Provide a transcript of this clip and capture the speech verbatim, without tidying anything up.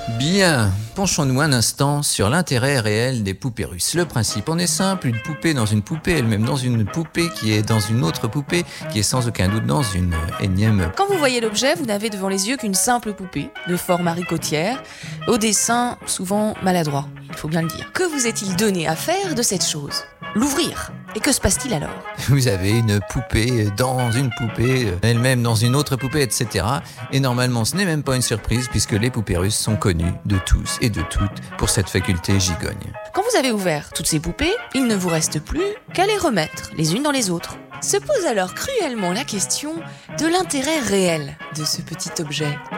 Bien, penchons-nous un instant sur l'intérêt réel des poupées russes. Le principe en est simple, une poupée dans une poupée, elle-même dans une poupée qui est dans une autre poupée, qui est sans aucun doute dans une énième... Quand vous voyez l'objet, vous n'avez devant les yeux qu'une simple poupée, de forme maricotière, au dessin souvent maladroit, il faut bien le dire. Que vous est-il donné à faire de cette chose ? L'ouvrir. Et que se passe-t-il alors ? Vous avez une poupée dans une poupée, elle-même dans une autre poupée, et cetera. Et normalement, ce n'est même pas une surprise puisque les poupées russes sont connues de tous et de toutes pour cette faculté gigogne. Quand vous avez ouvert toutes ces poupées, il ne vous reste plus qu'à les remettre les unes dans les autres. Se pose alors cruellement la question de l'intérêt réel de ce petit objet.